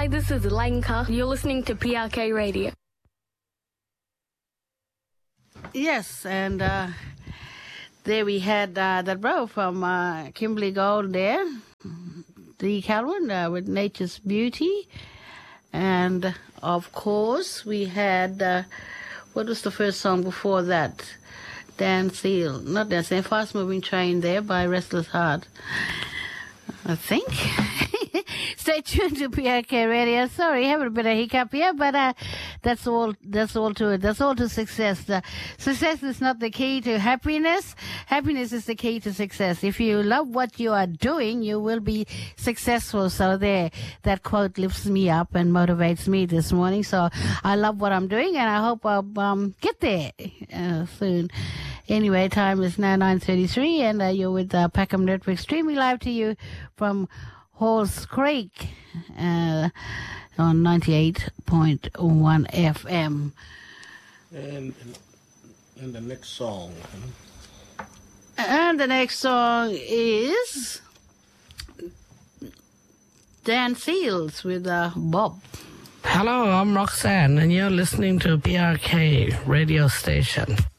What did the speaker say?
Hi, this is Lenka. You're listening to PRK Radio. Yes, and there we had that bro from Kimberly Gold there, Dee Calvin with Nature's Beauty. And, of course, we had, what was the first song before that? Not Dan Seal, Fast Moving Train there by Restless Heart, I think. Stay tuned to PRK Radio. Sorry, having a bit of hiccup here, but that's all to it. That's all to success. Success is not the key to happiness. Happiness is the key to success. If you love what you are doing, you will be successful. So there, that quote lifts me up and motivates me this morning. So I love what I'm doing, and I hope I'll get there soon. Anyway, time is now 9:33, and you're with Packham Network, streaming live to you from Halls Creek on 98.1 FM. And the next song. And the next song is Dan Seals with Bob. Hello, I'm Roxanne, and you're listening to PRK radio station.